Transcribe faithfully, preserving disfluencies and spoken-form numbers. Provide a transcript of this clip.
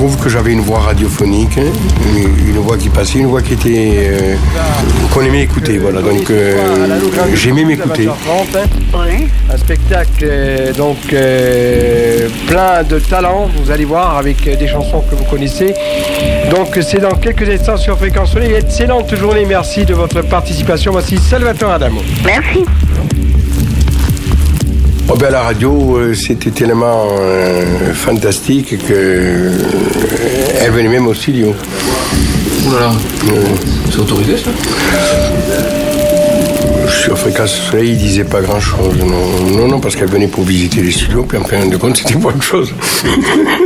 trouve que j'avais une voix radiophonique, hein, une, une voix qui passait, une voix qui était euh, qu'on aimait écouter. Voilà, donc euh, j'aimais m'écouter. Oui. Un spectacle euh, donc euh, plein de talent, vous allez voir, avec euh, des chansons que vous connaissez. Donc c'est dans quelques instants sur Fréquence Soleil. Excellente journée, merci de votre participation. Voici Salvatore Adamo. Merci. Oh ben, la radio, euh, c'était tellement euh, fantastique que euh, elle venait même au studio. Voilà. Euh, c'est autorisé ça? Sur Fréquence Soleil, il disait pas grand chose. Non, non, non, parce qu'elle venait pour visiter les studios, puis en fin de compte, c'était pas autre chose.